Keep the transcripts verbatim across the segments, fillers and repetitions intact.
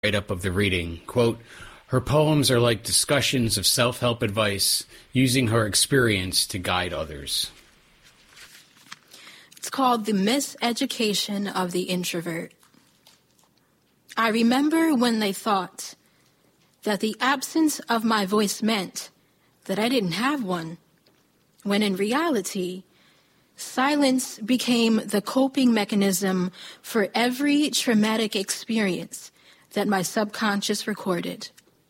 write-up of the reading. Quote, her poems are like discussions of self-help advice, using her experience to guide others. It's called The Miseducation of the Introvert. I remember when they thought that the absence of my voice meant that I didn't have one, when in reality, silence became the coping mechanism for every traumatic experience that my subconscious recorded.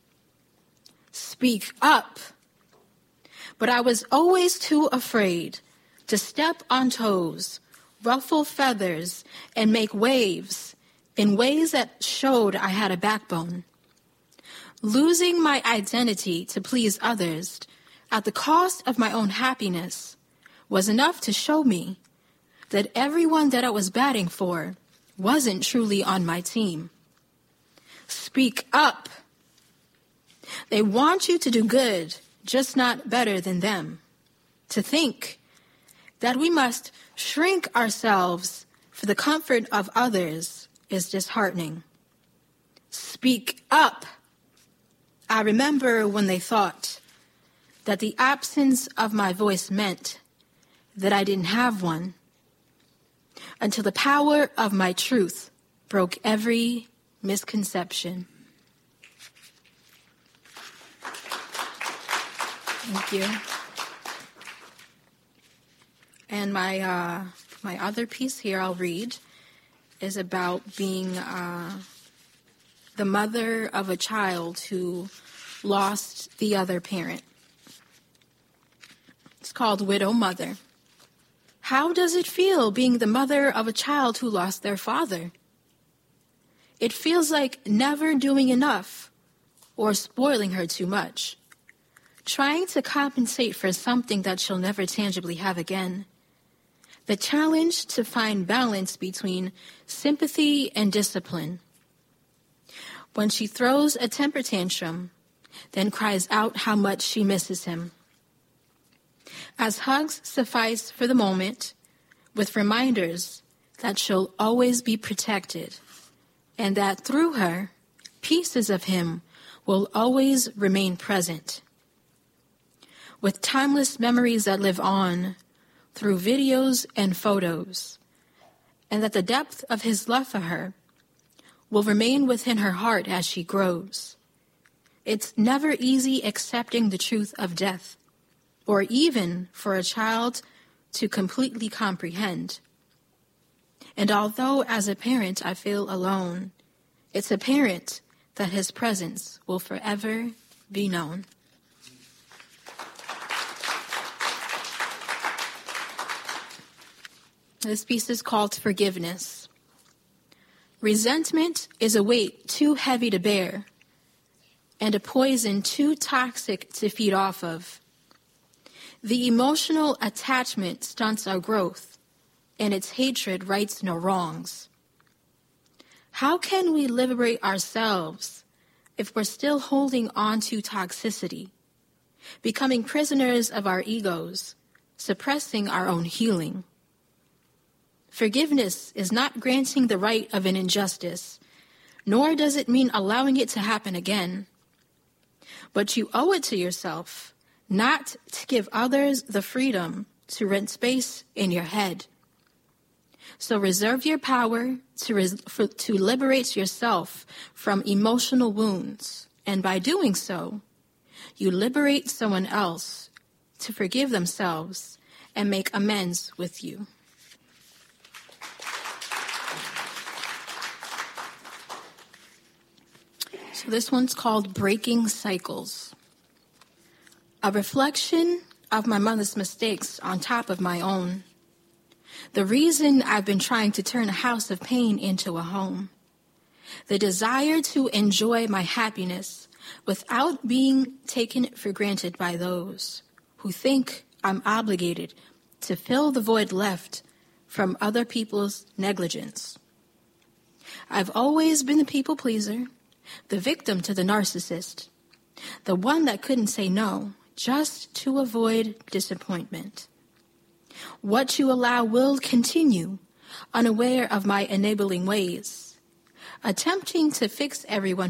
Speak up. But I was always too afraid to step on toes, ruffle feathers, and make waves in ways that showed I had a backbone. Losing my identity to please others at the cost of my own happiness was enough to show me that everyone that I was batting for wasn't truly on my team. Speak up. They want you to do good, just not better than them. To think that we must shrink ourselves for the comfort of others is disheartening. Speak up. I remember when they thought that the absence of my voice meant that I didn't have one, until the power of my truth broke every misconception. Thank you. And my uh, my other piece here I'll read is about being uh, the mother of a child who lost the other parent. It's called Widow Mother. How does it feel being the mother of a child who lost their father? It feels like never doing enough or spoiling her too much, trying to compensate for something that she'll never tangibly have again. The challenge to find balance between sympathy and discipline. When she throws a temper tantrum, then cries out how much she misses him. As hugs suffice for the moment, with reminders that she'll always be protected, and that through her, pieces of him will always remain present. With timeless memories that live on through videos and photos, and that the depth of his love for her will remain within her heart as she grows. It's never easy accepting the truth of death, or even for a child to completely comprehend. And although as a parent I feel alone, it's apparent that his presence will forever be known. This piece is called Forgiveness. Resentment is a weight too heavy to bear, and a poison too toxic to feed off of. The emotional attachment stunts our growth, and its hatred rights no wrongs. How can we liberate ourselves if we're still holding on to toxicity, becoming prisoners of our egos, suppressing our own healing? Forgiveness is not granting the right of an injustice, nor does it mean allowing it to happen again. But you owe it to yourself not to give others the freedom to rent space in your head. So reserve your power to, res- for, to liberate yourself from emotional wounds. And by doing so, you liberate someone else to forgive themselves and make amends with you. So this one's called Breaking Cycles. A reflection of my mother's mistakes on top of my own. The reason I've been trying to turn a house of pain into a home. The desire to enjoy my happiness without being taken for granted by those who think I'm obligated to fill the void left from other people's negligence. I've always been the people pleaser, the victim to the narcissist, the one that couldn't say no just to avoid disappointment. What you allow will continue, unaware of my enabling ways. attempting to fix everyone